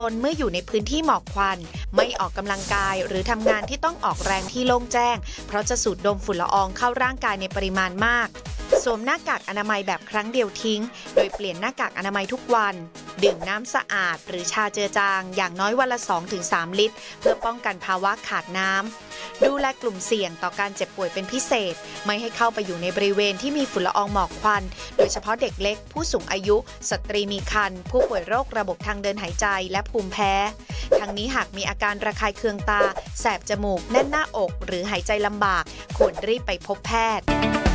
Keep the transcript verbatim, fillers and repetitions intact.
ตนเมื่ออยู่ในพื้นที่หมอกควันไม่ออกกำลังกายหรือทำงานที่ต้องออกแรงที่โล่งแจ้งเพราะจะสูดดมฝุ่นละอองเข้าร่างกายในปริมาณมากสวมหน้ากากอนามัยแบบครั้งเดียวทิ้งโดยเปลี่ยนหน้ากากอนามัยทุกวันดื่มน้ำสะอาดหรือชาเจือจางอย่างน้อยวันละ สองถึงสาม ลิตรเพื่อป้องกันภาวะขาดน้ำดูแลกลุ่มเสี่ยงต่อการเจ็บป่วยเป็นพิเศษไม่ให้เข้าไปอยู่ในบริเวณที่มีฝุ่นละอองหมอกควันโดยเฉพาะเด็กเล็กผู้สูงอายุสตรีมีครรภ์ผู้ป่วยโรคระบบทางเดินหายใจและภูมิแพ้ทั้งนี้หากมีอาการระคายเคืองตาแสบจมูกแน่นหน้าอกหรือหายใจลำบากควรรีบไปพบแพทย์